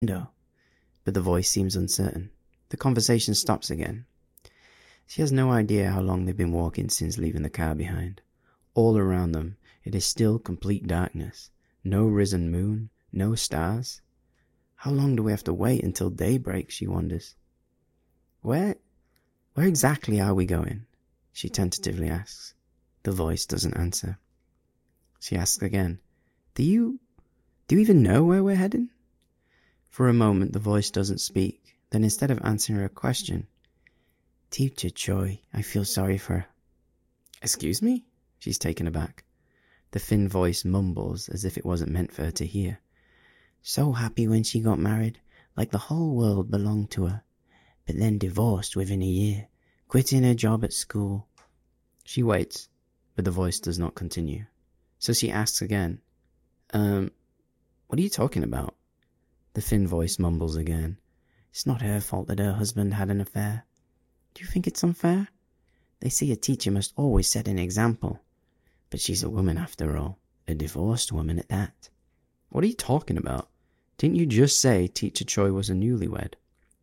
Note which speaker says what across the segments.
Speaker 1: window, but the voice seems uncertain. The conversation stops again. She has no idea how long they've been walking since leaving the car behind. All around them, it is still complete darkness. No risen moon, no stars. How long do we have to wait until daybreak, she wonders. Where exactly are we going? She tentatively asks. The voice doesn't answer. She asks again, Do you even know where we're heading? For a moment the voice doesn't speak. Then instead of answering her question, Teacher Choi, I feel sorry for her. Excuse me? She's taken aback. The thin voice mumbles as if it wasn't meant for her to hear. So happy when she got married, like the whole world belonged to her. But then divorced within a year, quitting her job at school. She waits, but the voice does not continue. So she asks again, what are you talking about? The thin voice mumbles again. It's not her fault that her husband had an affair. Do you think it's unfair? They say a teacher must always set an example. But she's a woman after all, a divorced woman at that. What are you talking about? Didn't you just say Teacher Choi was a newlywed?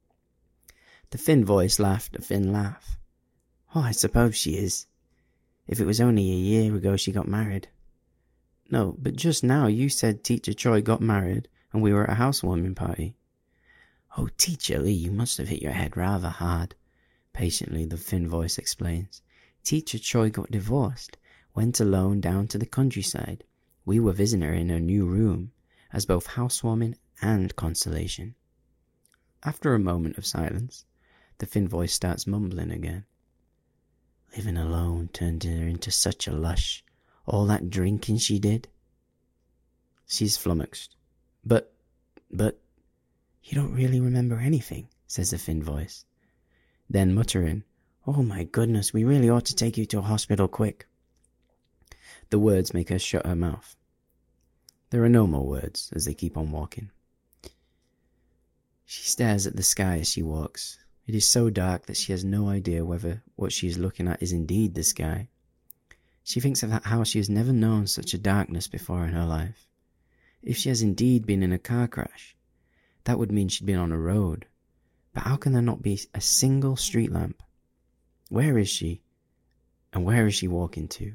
Speaker 1: The thin voice laughed a thin laugh. Oh, I suppose she is. If it was only a year ago she got married. No, but just now you said Teacher Choi got married and we were at a housewarming party. Oh, Teacher Lee, you must have hit your head rather hard. Patiently, the thin voice explains. Teacher Choi got divorced, went alone down to the countryside. We were visiting her in her new room, as both housewarming and consolation. After a moment of silence, the thin voice starts mumbling again. Living alone turned her into such a lush. All that drinking she did. She's flummoxed. But, you don't really remember anything, says the thin voice. Then muttering, oh my goodness, we really ought to take you to a hospital quick. The words make her shut her mouth. There are no more words as they keep on walking. She stares at the sky as she walks. It is so dark that she has no idea whether what she is looking at is indeed the sky. She thinks of how she has never known such a darkness before in her life. If she has indeed been in a car crash, that would mean she'd been on a road. But how can there not be a single street lamp? Where is she? And where is she walking to?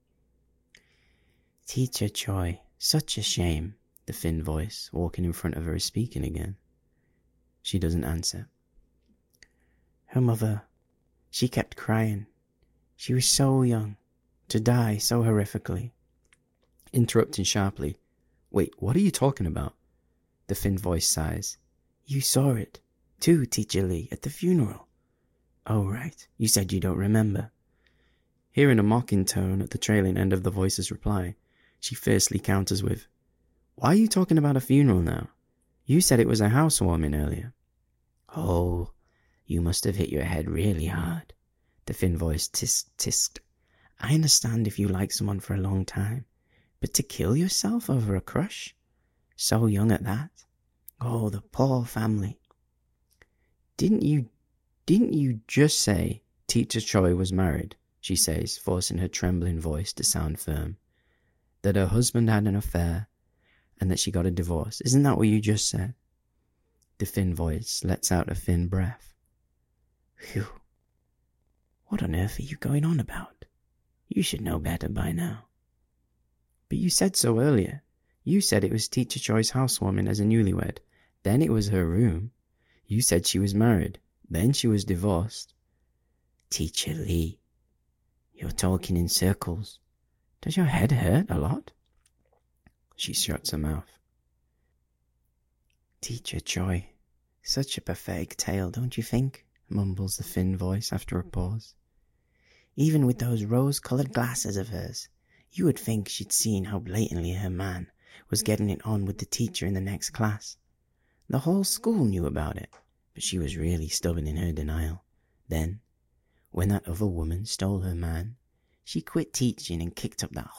Speaker 1: Teacher Choi, such a shame, the thin voice walking in front of her is speaking again. She doesn't answer. Her mother, she kept crying. She was so young, to die so horrifically. Interrupting sharply, wait, what are you talking about? The thin voice sighs. You saw it, too, Teacher Lee, at the funeral. Oh, right, you said you don't remember. Hearing a mocking tone at the trailing end of the voice's reply, she fiercely counters with, Why are you talking about a funeral now? You said it was a housewarming earlier. Oh, you must have hit your head really hard. The thin voice tisked. I understand if you like someone for a long time, but to kill yourself over a crush? So young at that? Oh, the poor family. Didn't you just say Teacher Choi was married? She says, forcing her trembling voice to sound firm. That her husband had an affair, and that she got a divorce. Isn't that what you just said? The thin voice lets out a thin breath. Phew. What on earth are you going on about? You should know better by now. But you said so earlier. You said it was Teacher Choi's housewarming as a newlywed. Then it was her room. You said she was married. Then she was divorced. Teacher Lee, you're talking in circles. Does your head hurt a lot? She shuts her mouth. Teacher Choi, such a pathetic tale, don't you think? Mumbles the thin voice after a pause. Even with those rose-colored glasses of hers, you would think she'd seen how blatantly her man was getting it on with the teacher in the next class. The whole school knew about it, but she was really stubborn in her denial. Then, when that other woman stole her man, she quit teaching and kicked up that